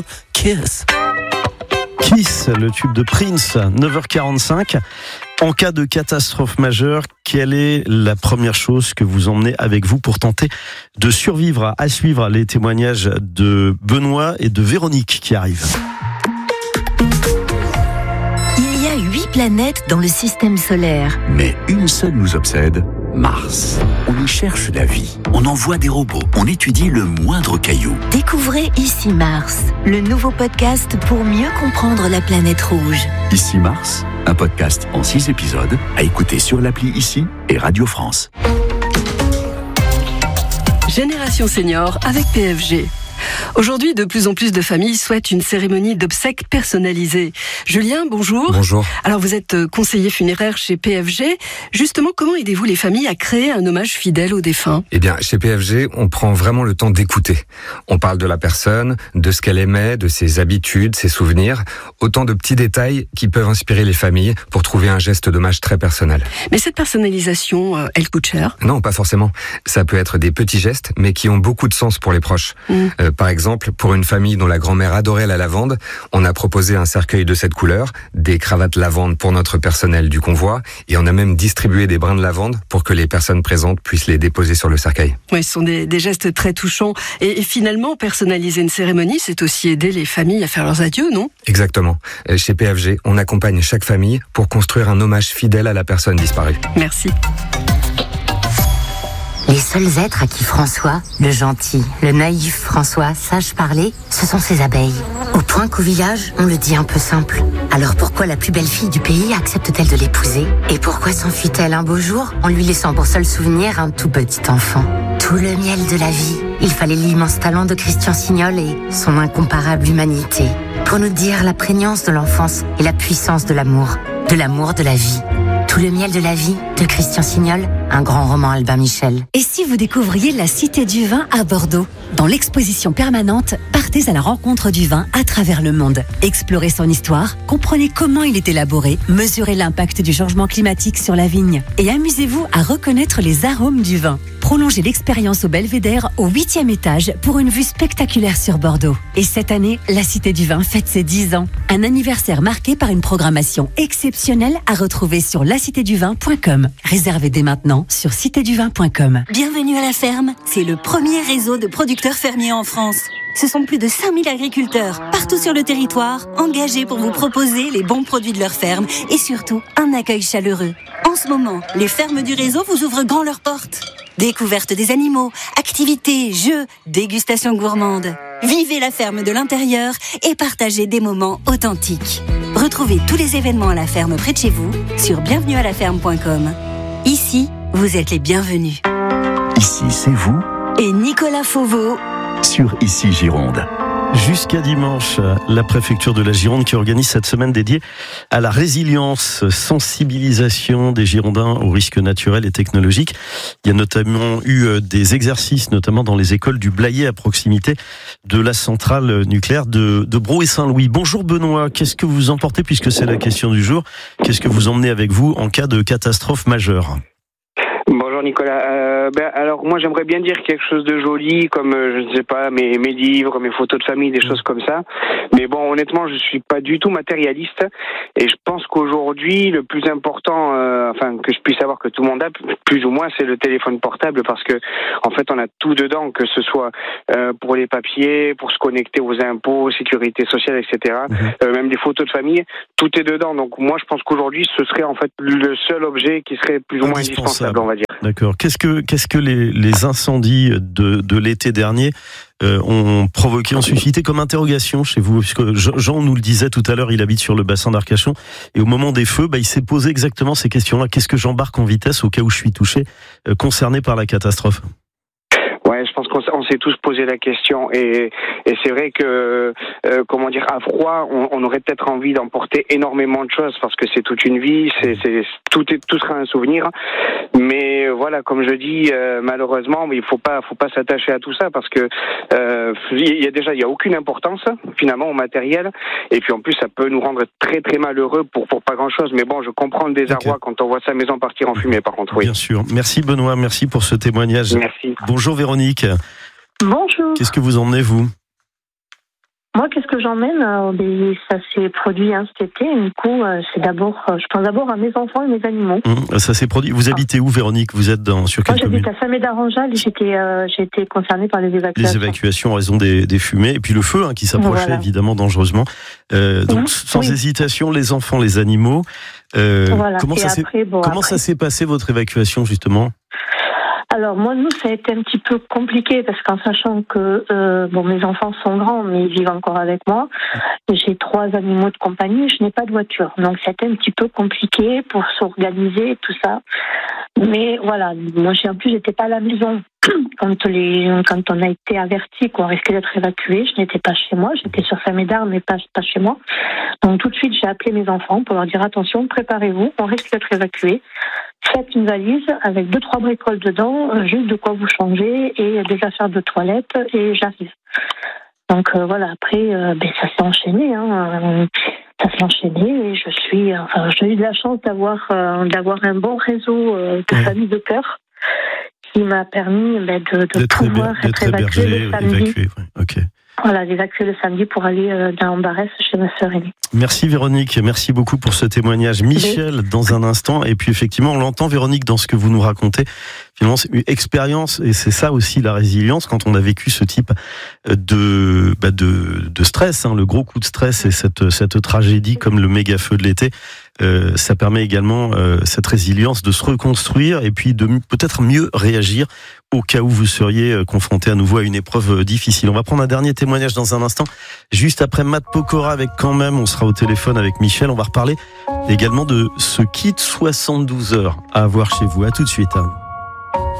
Kiss. Kiss, le tube de Prince, 9h45. En cas de catastrophe majeure, quelle est la première chose que vous emmenez avec vous pour tenter de survivre? À suivre les témoignages de Benoît et de Véronique qui arrivent. Il y a 8 planètes dans le système solaire. Mais une seule nous obsède, Mars. On y cherche la vie, on envoie des robots, on étudie le moindre caillou. Découvrez Ici Mars, le nouveau podcast pour mieux comprendre la planète rouge. Ici Mars, un podcast en 6 épisodes à écouter sur l'appli Ici et Radio France. Génération Senior avec PFG. Aujourd'hui, de plus en plus de familles souhaitent une cérémonie d'obsèques personnalisée. Julien, bonjour. Bonjour. Alors, vous êtes conseiller funéraire chez PFG. Justement, comment aidez-vous les familles à créer un hommage fidèle aux défunts? Eh bien, chez PFG, on prend vraiment le temps d'écouter. On parle de la personne, de ce qu'elle aimait, de ses habitudes, ses souvenirs. Autant de petits détails qui peuvent inspirer les familles pour trouver un geste d'hommage très personnel. Mais cette personnalisation, elle coûte cher? Non, pas forcément. Ça peut être des petits gestes, mais qui ont beaucoup de sens pour les proches. Par exemple, pour une famille dont la grand-mère adorait la lavande, on a proposé un cercueil de cette couleur, des cravates lavande pour notre personnel du convoi, et on a même distribué des brins de lavande pour que les personnes présentes puissent les déposer sur le cercueil. Oui, ce sont des gestes très touchants. Et finalement, personnaliser une cérémonie, c'est aussi aider les familles à faire leurs adieux, non? Exactement. Chez PFG, on accompagne chaque famille pour construire un hommage fidèle à la personne disparue. Merci. Les seuls êtres à qui François, le gentil, le naïf François, sache parler, ce sont ses abeilles. Au point qu'au village, on le dit un peu simple. Alors pourquoi la plus belle fille du pays accepte-t-elle de l'épouser? Et pourquoi s'enfuit-elle un beau jour en lui laissant pour seul souvenir un tout petit enfant? Tout le miel de la vie. Il fallait l'immense talent de Christian Signol et son incomparable humanité pour nous dire la prégnance de l'enfance et la puissance de l'amour de la vie. Tout le miel de la vie de Christian Signol, un grand roman Albin Michel. Et si vous découvriez la Cité du Vin à Bordeaux? Dans l'exposition permanente, partez à la rencontre du vin à travers le monde. Explorez son histoire, comprenez comment il est élaboré, mesurez l'impact du changement climatique sur la vigne et amusez-vous à reconnaître les arômes du vin. Prolongez l'expérience au Belvédère au 8e étage pour une vue spectaculaire sur Bordeaux. Et cette année, la Cité du Vin fête ses 10 ans. Un anniversaire marqué par une programmation exceptionnelle à retrouver sur lacitéduvin.com. Réservez dès maintenant sur citéduvin.com. Bienvenue à la ferme, c'est le premier réseau de producteurs fermiers en France. Ce sont plus de 5000 agriculteurs, partout sur le territoire, engagés pour vous proposer les bons produits de leur ferme et surtout un accueil chaleureux. En ce moment, les fermes du réseau vous ouvrent grand leurs portes. Découverte des animaux, activités, jeux, dégustation gourmande. Vivez la ferme de l'intérieur et partagez des moments authentiques. Retrouvez tous les événements à la ferme près de chez vous sur bienvenuealaferme.com. Ici, vous êtes les bienvenus. Ici, c'est vous Et Nicolas Fauveau sur Ici Gironde. Jusqu'à dimanche, la préfecture de la Gironde qui organise cette semaine dédiée à la résilience, sensibilisation des Girondins aux risques naturels et technologiques. Il y a notamment eu des exercices, notamment dans les écoles du Blayais à proximité de la centrale nucléaire de Brou et Saint-Louis. Bonjour Benoît, qu'est-ce que vous emportez, puisque c'est la question du jour, qu'est-ce que vous emmenez avec vous en cas de catastrophe majeure? Bonjour Nicolas. Alors moi j'aimerais bien dire quelque chose de joli, comme je ne sais pas mes livres, mes photos de famille, des choses comme ça. Mais bon, honnêtement, je suis pas du tout matérialiste et je pense qu'aujourd'hui le plus important, que je puisse savoir que tout le monde a, plus ou moins, c'est le téléphone portable, parce que en fait on a tout dedans, que ce soit pour les papiers, pour se connecter aux impôts, sécurité sociale, etc. Même des photos de famille, tout est dedans. Donc moi je pense qu'aujourd'hui ce serait en fait le seul objet qui serait plus ou moins indispensable, on va dire. D'accord. Qu'est-ce que les incendies de l'été dernier ont suscité comme interrogation chez vous? Puisque Jean nous le disait tout à l'heure, il habite sur le bassin d'Arcachon, et au moment des feux, il s'est posé exactement ces questions-là. Qu'est-ce que j'embarque en vitesse au cas où je suis touché, concerné par la catastrophe? Ouais, je pense qu'on s'est tous posé la question, et c'est vrai que à froid, on aurait peut-être envie d'emporter énormément de choses, parce que c'est toute une vie, tout sera un souvenir. Mais voilà, comme je dis, malheureusement, il faut pas s'attacher à tout ça, parce que il y a aucune importance finalement au matériel, et puis en plus ça peut nous rendre très très malheureux pour pas grand chose. Mais bon, je comprends le désarroi quand on voit sa maison partir en fumée, par contre. Oui. Bien sûr. Merci Benoît, merci pour ce témoignage. Merci. Bonjour Véronique. Bonjour. Qu'est-ce que vous emmenez vous? Moi, qu'est-ce que j'emmène? Ça s'est produit cet été. Du coup, je pense d'abord à mes enfants et mes animaux. Ça s'est produit. Vous habitez où, Véronique? Vous êtes sur quelle commune? Moi, j'habite à Saint-Médard-en-Jalles. J'ai été concernée par les évacuations. Les évacuations en raison des fumées. Et puis le feu qui s'approchait évidemment dangereusement. Donc, sans hésitation, les enfants, les animaux. Comment ça s'est passé, votre évacuation, justement? Alors moi, nous, ça a été un petit peu compliqué parce qu'en sachant que mes enfants sont grands, mais ils vivent encore avec moi. J'ai 3 animaux de compagnie, je n'ai pas de voiture, donc c'était un petit peu compliqué pour s'organiser et tout ça. Mais voilà, moi en plus j'étais pas à la maison quand on a été averti qu'on risquait d'être évacué. Je n'étais pas chez moi, j'étais sur Saint-Médard, mais pas chez moi. Donc tout de suite j'ai appelé mes enfants pour leur dire attention, préparez-vous, on risque d'être évacué. Faites une valise avec 2-3 bricoles dedans, juste de quoi vous changer et des affaires de toilette et j'arrive. Donc après ça s'est enchaîné. Ça s'est enchaîné et j'ai eu de la chance d'avoir un bon réseau de familles de cœur qui m'a permis de pouvoir être évacuée le samedi. Voilà, d'évacuer le samedi pour aller dans Barès chez ma sœur aînée. Merci Véronique, merci beaucoup pour ce témoignage. Michel, dans un instant, et puis effectivement, on l'entend Véronique dans ce que vous nous racontez. Finalement, c'est une expérience, et c'est ça aussi la résilience, quand on a vécu ce type de stress, le gros coup de stress et cette tragédie comme le méga feu de l'été. Ça permet également cette résilience de se reconstruire et puis de peut-être mieux réagir au cas où vous seriez confronté à nouveau à une épreuve difficile. On va prendre un dernier témoignage dans un instant, juste après Matt Pokora avec Quand même, on sera au téléphone avec Michel. On va reparler également de ce kit 72 heures à avoir chez vous. À tout de suite.